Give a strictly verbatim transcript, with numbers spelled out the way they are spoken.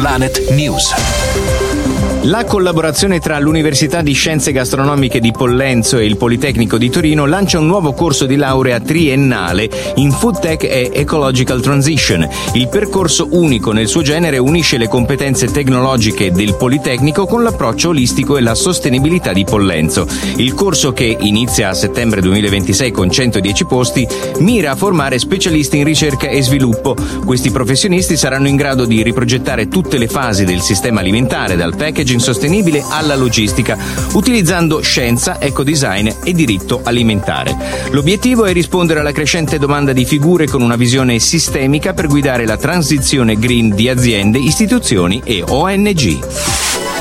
Planet News. La collaborazione tra l'Università di Scienze Gastronomiche di Pollenzo e il Politecnico di Torino lancia un nuovo corso di laurea triennale in Food Tech e Ecological Transition. Il percorso, unico nel suo genere, unisce le competenze tecnologiche del Politecnico con l'approccio olistico e la sostenibilità di Pollenzo. Il corso, che inizia a settembre duemilaventisei con centodieci posti, mira a formare specialisti in ricerca e sviluppo. Questi professionisti saranno in grado di riprogettare tutte le fasi del sistema alimentare, dal packaging sostenibile alla logistica, utilizzando scienza, ecodesign e diritto alimentare. L'obiettivo è rispondere alla crescente domanda di figure con una visione sistemica per guidare la transizione green di aziende, istituzioni e O N G.